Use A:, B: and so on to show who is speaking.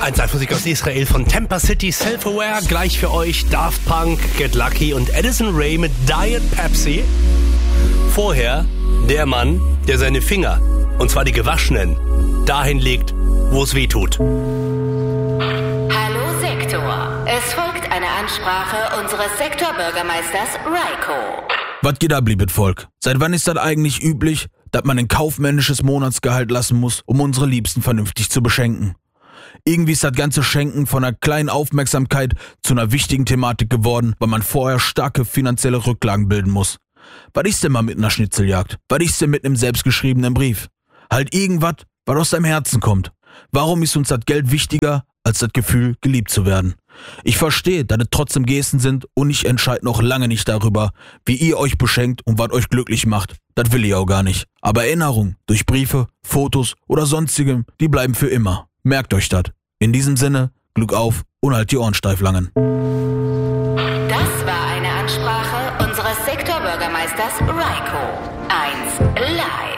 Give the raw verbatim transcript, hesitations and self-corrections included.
A: eins Live Musik aus Israel von Tampa City, Self-Aware. Gleich für euch Daft Punk, Get Lucky und Addison Rae mit Diet Pepsi. Vorher der Mann, der seine Finger, und zwar die gewaschenen, dahin legt, wo es weh tut.
B: Hallo Sektor. Es folgt eine Ansprache unseres Sektorbürgermeisters Raiko.
C: Was geht ab, liebes Volk? Seit wann ist das eigentlich üblich, dass man ein kaufmännisches Monatsgehalt lassen muss, um unsere Liebsten vernünftig zu beschenken? Irgendwie ist das ganze Schenken von einer kleinen Aufmerksamkeit zu einer wichtigen Thematik geworden, weil man vorher starke finanzielle Rücklagen bilden muss. Was ist denn mal mit einer Schnitzeljagd? Was ist denn mit einem selbstgeschriebenen Brief? Halt irgendwas, was aus deinem Herzen kommt. Warum ist uns das Geld wichtiger als das Gefühl, geliebt zu werden? Ich verstehe, dass es trotzdem Gesten sind und ich entscheide noch lange nicht darüber, wie ihr euch beschenkt und was euch glücklich macht. Das will ich auch gar nicht. Aber Erinnerungen durch Briefe, Fotos oder sonstigem, die bleiben für immer. Merkt euch das. In diesem Sinne, Glück auf und halt die Ohren steif langen.
B: Das war eine Ansprache unseres Sektorbürgermeisters Raiko. eins live.